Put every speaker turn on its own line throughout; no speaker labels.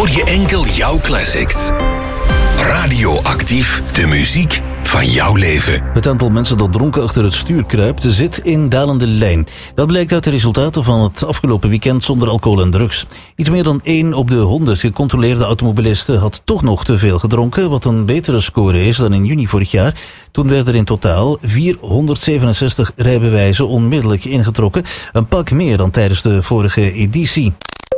hoor je enkel jouw classics. Radioactief, de muziek van jouw leven.
Het aantal mensen dat dronken achter het stuur kruipt zit in dalende lijn. Dat blijkt uit de resultaten van het afgelopen weekend zonder alcohol en drugs. Iets meer dan 1 op de 100 gecontroleerde automobilisten had toch nog te veel gedronken, wat een betere score is dan in juni vorig jaar. Toen werden er in totaal 467 rijbewijzen onmiddellijk ingetrokken, een pak meer dan tijdens de vorige editie.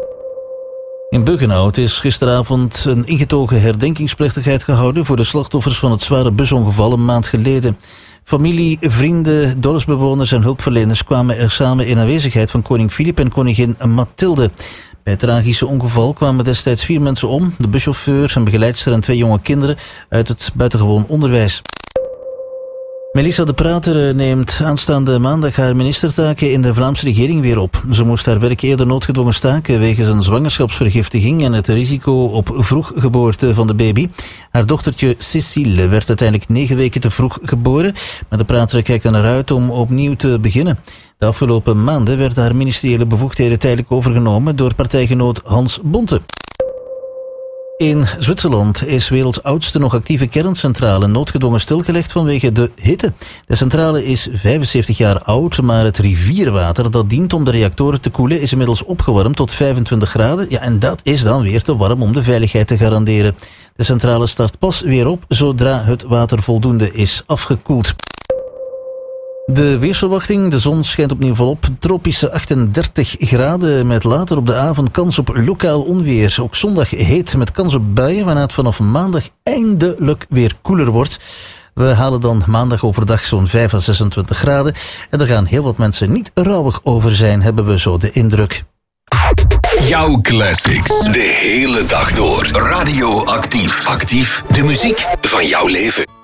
In Buggenhout is gisteravond een ingetogen herdenkingsplechtigheid gehouden voor de slachtoffers van het zware busongeval een maand geleden. Familie, vrienden, dorpsbewoners en hulpverleners kwamen er samen in aanwezigheid van koning Filip en koningin Mathilde. Bij het tragische ongeval kwamen destijds 4 mensen om, de buschauffeur, zijn begeleidster en 2 jonge kinderen uit het buitengewoon onderwijs. Melissa de Prater neemt aanstaande maandag haar ministertaken in de Vlaamse regering weer op. Ze moest haar werk eerder noodgedwongen staken wegens een zwangerschapsvergiftiging en het risico op vroeggeboorte van de baby. Haar dochtertje Cécile werd uiteindelijk 9 weken te vroeg geboren, maar de Prater kijkt er naar uit om opnieuw te beginnen. De afgelopen maanden werden haar ministeriële bevoegdheden tijdelijk overgenomen door partijgenoot Hans Bonte. In Zwitserland is werelds oudste nog actieve kerncentrale noodgedwongen stilgelegd vanwege de hitte. De centrale is 75 jaar oud, maar het rivierwater dat dient om de reactoren te koelen is inmiddels opgewarmd tot 25 graden. Ja, en dat is dan weer te warm om de veiligheid te garanderen. De centrale start pas weer op zodra het water voldoende is afgekoeld. De weersverwachting, de zon schijnt opnieuw volop. Tropische 38 graden met later op de avond kans op lokaal onweer. Ook zondag heet met kans op buien, waarna het vanaf maandag eindelijk weer koeler wordt. We halen dan maandag overdag zo'n 5 à 26 graden. En er gaan heel wat mensen niet rouwig over zijn, hebben we zo de indruk.
Jouw classics, de hele dag door. Radioactief. Actief, de muziek van jouw leven.